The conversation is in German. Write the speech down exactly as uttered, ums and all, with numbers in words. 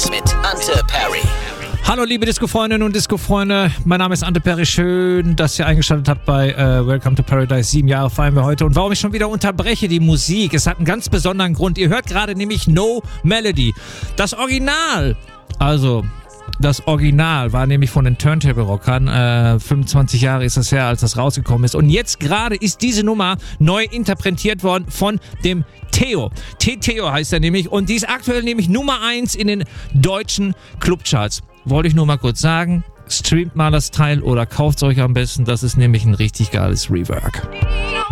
Mix mit Ante Perry. Hallo liebe Disco-Freundinnen und Disco-Freunde, mein Name ist Ante Perry, schön, dass ihr eingeschaltet habt bei äh, Welcome to Paradise, sieben Jahre feiern wir heute. Und warum ich schon wieder unterbreche die Musik, es hat einen ganz besonderen Grund, ihr hört gerade nämlich No Melody, das Original, also das Original war nämlich von den Turntable Rockern, äh, fünfundzwanzig Jahre ist das her, als das rausgekommen ist und jetzt gerade ist diese Nummer neu interpretiert worden von dem Theo. T-Theo heißt er nämlich und die ist aktuell nämlich Nummer eins in den deutschen Clubcharts. Wollte ich nur mal kurz sagen, streamt mal das Teil oder kauft es euch am besten, das ist nämlich ein richtig geiles Rework.